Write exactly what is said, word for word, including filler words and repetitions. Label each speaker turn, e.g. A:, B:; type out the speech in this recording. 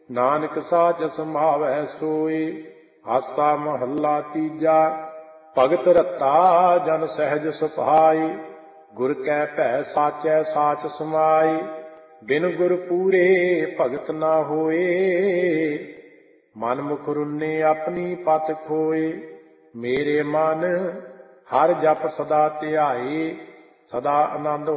A: ਨਾਨਕ ਸਾਚ ਸਮਾਵੈ ਸੋਈ। ਆਸਾ ਮਹੱਲਾ ਤੀਜਾ। ਭਗਤ ਰਤਾ ਜਨ ਸਹਿਜ ਸੁਭਾਈ। ਗੁਰ ਕੈ ਭੈ ਸਾਚੈ ਸਾਚ ਸਮਾਈ। ਬਿਨ ਗੁਰ ਪੂਰੇ ਭਗਤ ਨਾ ਹੋਏ। ਮਨ ਮੁਖ ਰੁੰਨੇ ਆਪਣੀ ਪਤ ਖੋਏ। ਮੇਰੇ ਮਨ ਹਰ ਜਪ ਸਦਾ ਧਿਆਏ। ਸਦਾ ਆਨੰਦ